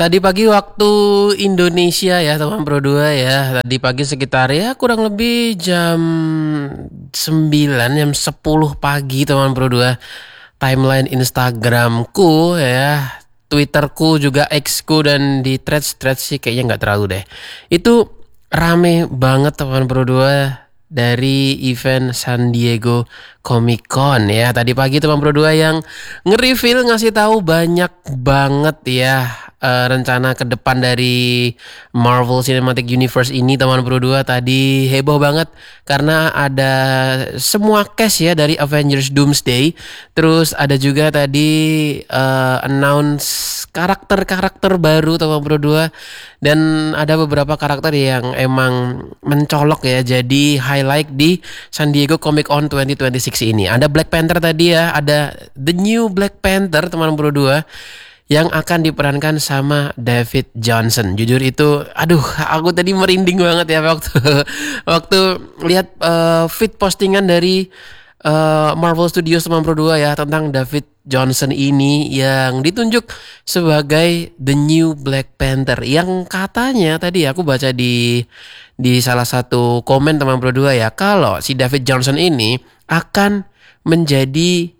Tadi pagi waktu Indonesia ya teman Pro 2 ya. Tadi pagi sekitar ya kurang lebih jam 9 jam 10 pagi teman Pro 2. Timeline Instagramku ya, Twitterku juga Xku dan di threads sih kayaknya nggak terlalu deh. Itu rame banget teman Pro 2 dari event San Diego Comic Con ya. Tadi pagi teman Pro 2 yang nge-reveal ngasih tahu banyak banget ya rencana ke depan dari Marvel Cinematic Universe ini teman Pro 2 tadi heboh banget karena ada semua cast ya dari Avengers Doomsday. Terus ada juga tadi announce karakter-karakter baru teman Pro 2 dan ada beberapa karakter yang emang mencolok ya jadi highlight di San Diego Comic Con 2026 ini. Ada Black Panther tadi ya, ada The New Black Panther teman Pro 2 yang akan diperankan sama David Johnson. Jujur itu, aduh, aku tadi merinding banget ya waktu waktu lihat feed postingan dari Marvel Studios teman Pro 2 ya tentang David Johnson ini yang ditunjuk sebagai The New Black Panther. Yang katanya tadi aku baca di salah satu komen teman Pro 2 ya, kalau si David Johnson ini akan menjadi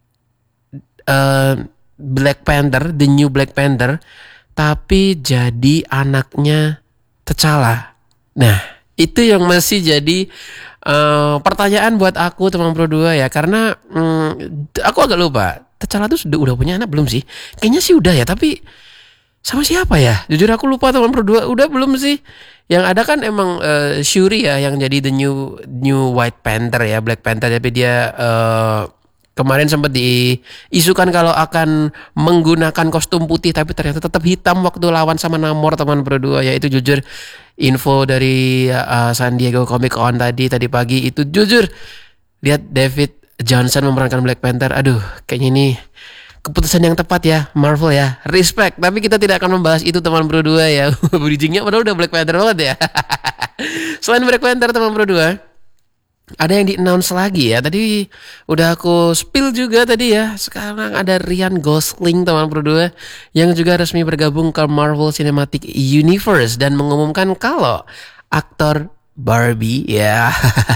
Black Panther, The New Black Panther, tapi jadi anaknya T'Challa. Nah, itu yang masih jadi pertanyaan buat aku teman Pro 2 ya, karena aku agak lupa. T'Challa tuh udah punya anak belum sih? Kayaknya sih udah ya, tapi sama siapa ya? Jujur aku lupa teman Pro 2, udah belum sih? Yang ada kan emang Shuri ya yang jadi the new White Panther ya, Black Panther, tapi dia kemarin sempat diisukan kalau akan menggunakan kostum putih tapi ternyata tetap hitam waktu lawan sama Namor teman Pro 2 ya. Itu jujur info dari San Diego Comic Con tadi pagi itu, jujur lihat David Johnson memerankan Black Panther. Aduh, kayaknya ini keputusan yang tepat ya Marvel ya. Respect. Tapi kita tidak akan membahas itu teman Pro 2 ya. Bridgingnya padahal udah Black Panther banget ya. Selain Black Panther teman Pro 2, ada yang di-announce lagi ya. Tadi udah aku spill juga tadi ya. Sekarang ada Ryan Gosling teman Pro 2 yang juga resmi bergabung ke Marvel Cinematic Universe dan mengumumkan kalau aktor Barbie ya.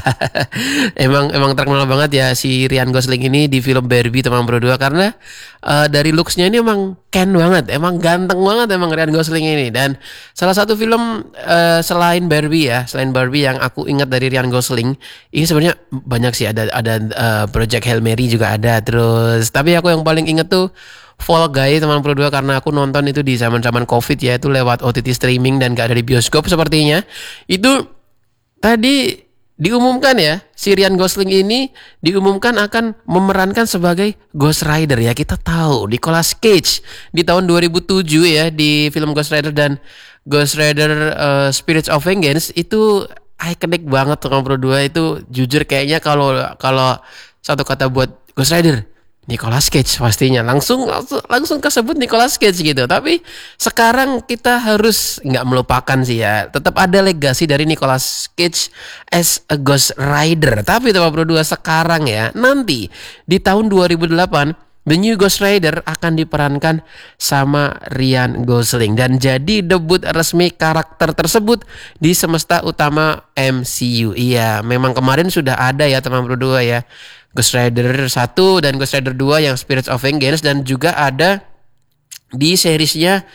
emang terkenal banget ya si Ryan Gosling ini di film Barbie teman Pro 2 karena dari looks-nya ini emang Ken banget, emang ganteng banget emang Ryan Gosling ini. Dan salah satu film selain Barbie yang aku ingat dari Ryan Gosling ini sebenarnya banyak sih, ada Project Hail Mary juga ada. Terus tapi aku yang paling inget tuh Fall Guy teman Pro 2 karena aku nonton itu di zaman-zaman Covid ya, itu lewat OTT streaming dan gak ada di bioskop sepertinya. Itu tadi diumumkan ya, si Ryan Gosling ini diumumkan akan memerankan sebagai Ghost Rider ya. Kita tahu Nicolas Cage di tahun 2007 ya di film Ghost Rider dan Ghost Rider Spirits of Vengeance itu ikonik banget teman Pro 2 itu. Jujur kayaknya kalau satu kata buat Ghost Rider, Nicolas Cage pastinya langsung kesebut Nicolas Cage gitu. Tapi sekarang kita harus nggak melupakan sih ya, tetap ada legasi dari Nicolas Cage as a Ghost Rider. Tapi teman Pro 2 sekarang ya, nanti di tahun 2008 The New Ghost Rider akan diperankan sama Ryan Gosling dan jadi debut resmi karakter tersebut di semesta utama MCU. Iya, memang kemarin sudah ada ya teman Pro 2 ya, Ghost Rider 1 dan Ghost Rider 2 yang Spirits of Vengeance, dan juga ada di seriesnya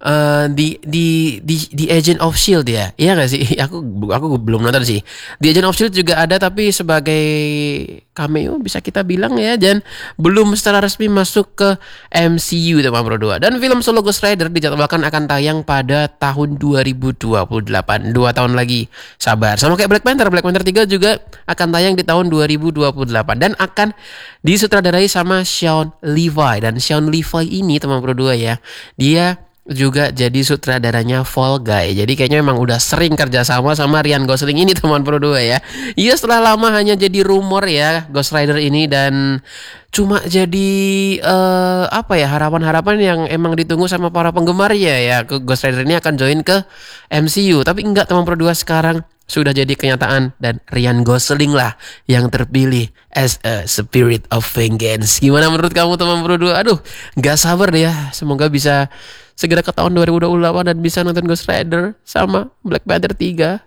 di Agent of Shield ya. Iya nggak sih? Aku belum nonton sih. Di Agent of Shield juga ada tapi sebagai cameo bisa kita bilang ya, dan belum secara resmi masuk ke MCU teman Pro 2. Dan film solo Ghost Rider dijadwalkan akan tayang pada tahun 2028. 2 tahun lagi. Sabar. Sama kayak Black Panther 3 juga akan tayang di tahun 2028 dan akan disutradarai sama Sean Levi. Dan Sean Levi ini teman Pro 2 ya, dia juga jadi sutradaranya Fall Guy. Jadi kayaknya memang udah sering kerja sama Ryan Gosling ini teman Pro 2 ya. Iya, setelah lama hanya jadi rumor ya Ghost Rider ini, dan cuma jadi harapan-harapan yang emang ditunggu sama para penggemarnya ya. Ghost Rider ini akan join ke MCU. Tapi enggak teman Pro 2, sekarang sudah jadi kenyataan dan Ryan Gosling lah yang terpilih as a Spirit of Vengeance. Gimana menurut kamu teman berdua? Aduh, gak sabar deh ya. Semoga bisa segera ke tahun 2028 dan bisa nonton Ghost Rider sama Black Panther 3.